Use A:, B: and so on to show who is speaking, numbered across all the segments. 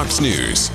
A: Fox News.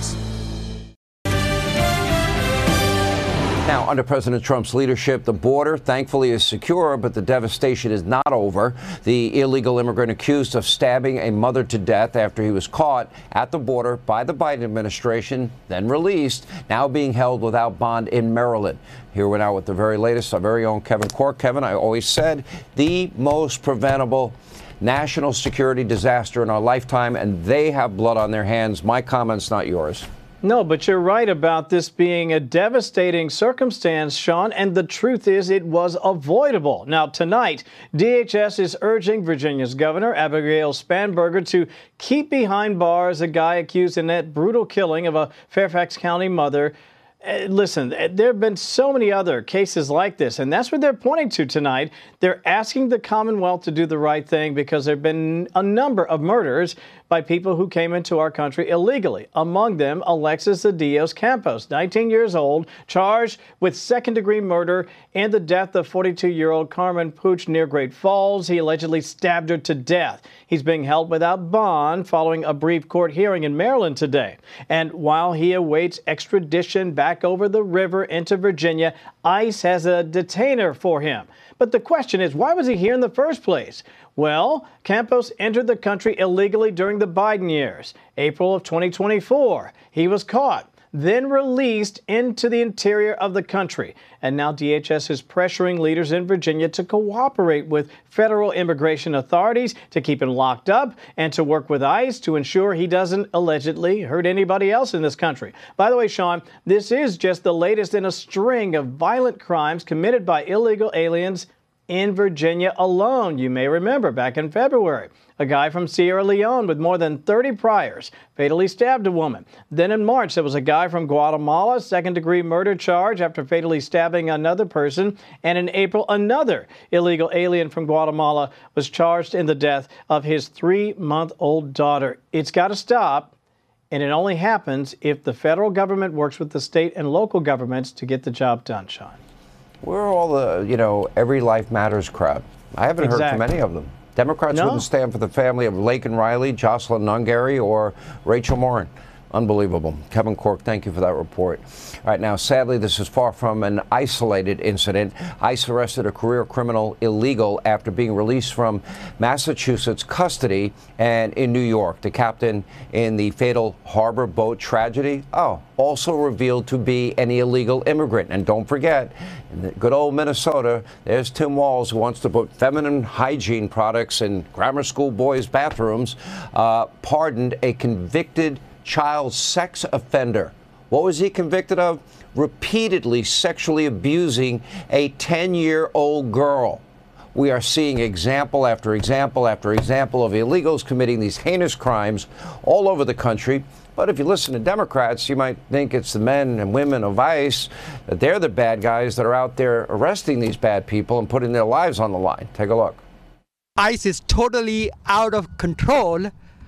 B: Now, under President Trump's leadership, the border, thankfully, is secure, but the devastation is not over. The illegal immigrant accused of stabbing a mother to death after he was caught at the border by the Biden administration, then released, now being held without bond in Maryland. Here we're now with the very latest, our very own Kevin Corke. Kevin, I always said the most preventable national security disaster in our lifetime, and they have blood on their hands. My comments, not yours.
C: No, but you're right about this being a devastating circumstance, Sean, and the truth is it was avoidable. Now, tonight, DHS is urging Virginia's Governor, Abigail Spanberger, to keep behind bars a guy accused in that brutal killing of a Fairfax County mother. Listen, there have been so many other cases like this, and that's what they're pointing to tonight. They're asking the Commonwealth to do the right thing because there have been a number of murders by people who came into our country illegally. Among them, Alexis Adios Campos, 19 years old, charged with second-degree murder and the death of 42-year-old Carmen Pooch near Great Falls. He allegedly stabbed her to death. He's being held without bond following a brief court hearing in Maryland today. And while he awaits extradition back over the river into Virginia, ICE has a detainer for him. But the question is, why was he here in the first place? Well, Campos entered the country illegally during the Biden years. April of 2024, he was caught, then released into the interior of the country. And now DHS is pressuring leaders in Virginia to cooperate with federal immigration authorities to keep him locked up and to work with ICE to ensure he doesn't allegedly hurt anybody else in this country. By the way, Sean, this is just the latest in a string of violent crimes committed by illegal aliens in Virginia alone. You may remember back in February, a guy from Sierra Leone with more than 30 priors fatally stabbed a woman. Then in March, there was a guy from Guatemala, second-degree murder charge after fatally stabbing another person. And in April, another illegal alien from Guatemala was charged in the death of his 3-month-old daughter. It's got to stop. And it only happens if the federal government works with the state and local governments to get the job done, Sean.
B: Where are all the, every life matters crowd? I haven't heard from any of them. Democrats wouldn't stand for the family of Laken Riley, Jocelyn Nungary, or Rachel Morin. Unbelievable. Kevin Corke, thank you for that report. All right, now, sadly, this is far from an isolated incident. ICE arrested a career criminal illegal after being released from Massachusetts custody and in New York. The captain in the fatal harbor boat tragedy, also revealed to be an illegal immigrant. And don't forget, in the good old Minnesota, there's Tim Walz, who wants to put feminine hygiene products in grammar school boys' bathrooms, pardoned a convicted child sex offender. What was he convicted of? Repeatedly sexually abusing a 10-year-old girl. We are seeing example after example after example of illegals committing these heinous crimes all over the country. But if you listen to Democrats, you might think it's the men and women of ICE, that they're the bad guys that are out there arresting these bad people and putting their lives on the line. Take a look.
D: ICE is totally out of control,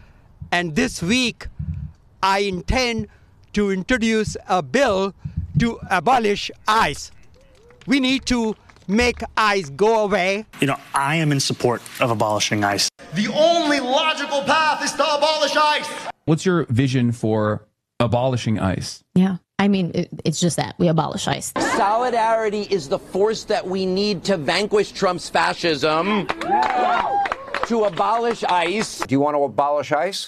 D: and this week I intend to introduce a bill to abolish ICE. We need to make ICE go away.
E: I am in support of abolishing ICE.
F: The only logical path is to abolish ICE.
G: What's your vision for abolishing ICE?
H: Yeah. I mean, it's just that. We abolish ICE.
I: Solidarity is the force that we need to vanquish Trump's fascism. To abolish ICE.
B: Do you want to abolish ICE?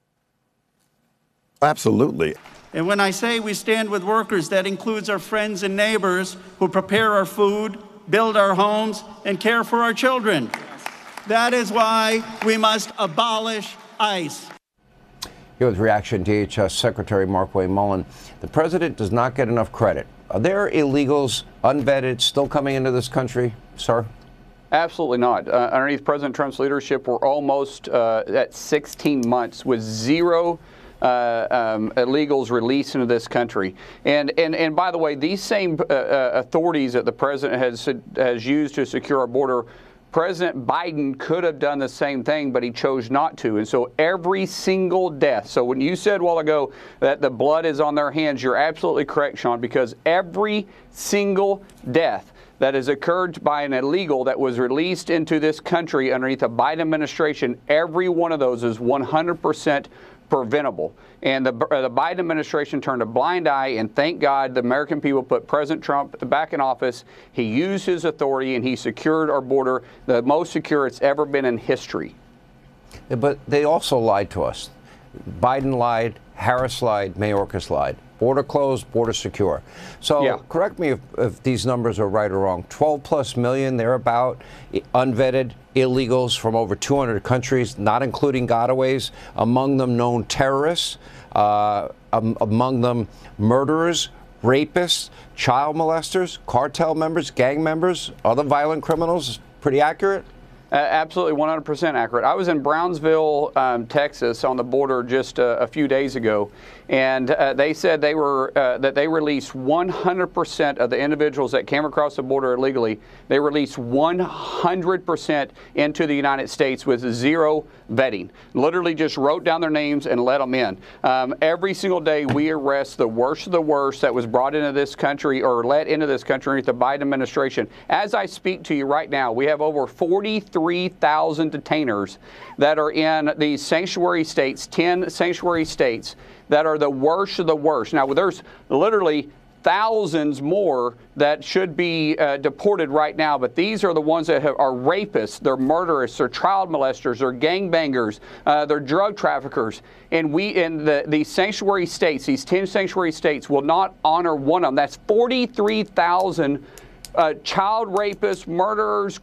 J: Absolutely.
K: And when I say we stand with workers, that includes our friends and neighbors who prepare our food, build our homes, and care for our children. That is why we must abolish ICE.
B: Here with reaction, DHS Secretary Markwayne Mullin. The president does not get enough credit. Are there illegals, unvetted, still coming into this country, sir?
L: Absolutely not. Underneath President Trump's leadership, we're almost at 16 months with zero illegals released into this country. And by the way, these same authorities that the president has used to secure our border, President Biden could have done the same thing, but he chose not to. And so every single death, so when you said a while ago that the blood is on their hands, you're absolutely correct, Sean, because every single death that has occurred by an illegal that was released into this country underneath the Biden administration, every one of those is 100% preventable. And the Biden administration turned a blind eye, and thank God the American people put President Trump back in office. He used his authority, and he secured our border, the most secure it's ever been in history.
B: But they also lied to us. Biden lied, Harris lied, Mayorkas lied. Border closed, border secure. So correct me if these numbers are right or wrong. 12+ million, thereabout, unvetted illegals from over 200 countries, not including gotaways, among them known terrorists, among them murderers, rapists, child molesters, cartel members, gang members, other violent criminals. Pretty accurate?
L: Absolutely, 100% accurate. I was in Brownsville, Texas, on the border just a few days ago, and they said they were that they released 100% of the individuals that came across the border illegally. They released 100% into the United States with zero vetting. Literally just wrote down their names and let them in. Every single day we arrest the worst of the worst that was brought into this country or let into this country underneath the Biden administration. As I speak to you right now, we have over 43,000 detainers that are in these sanctuary states, 10 sanctuary states that are the worst of the worst. Now, there's literally thousands more that should be deported right now, but these are the ones that are rapists, they're murderers, they're child molesters, they're gangbangers, they're drug traffickers. And we, in the sanctuary states, these 10 sanctuary states, will not honor one of them. That's 43,000 child rapists, murderers,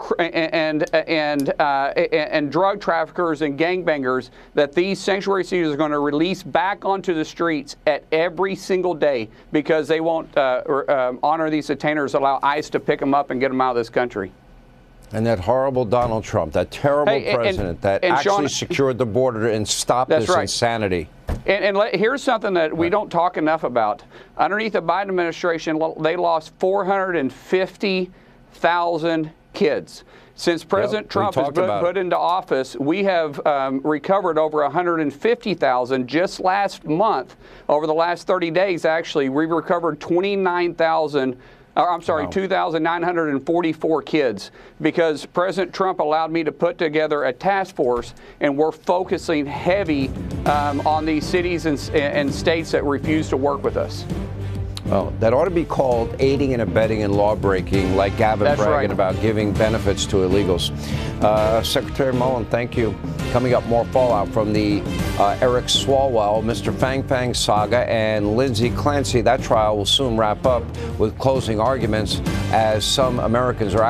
L: and drug traffickers and gangbangers that these sanctuary cities are going to release back onto the streets at every single day because they won't honor these detainers, allow ICE to pick them up and get them out of this country.
B: And that horrible Donald Trump, that terrible president that actually secured the border and stopped this insanity.
L: And here's something that we don't talk enough about. Underneath the Biden administration, they lost 450,000 kids. Since President Trump has been put into office, we have recovered over 150,000 just last month. Over the last 30 days, actually, we've recovered 2,944 kids because President Trump allowed me to put together a task force, and we're focusing heavy on these cities and states that refuse to work with us.
B: Well, that ought to be called aiding and abetting and law breaking, like Gavin bragging about giving benefits to illegals. Secretary Mullen, thank you. Coming up, more fallout from the Eric Swalwell, Mr. Fang Fang saga, and Lindsay Clancy. That trial will soon wrap up with closing arguments as some Americans are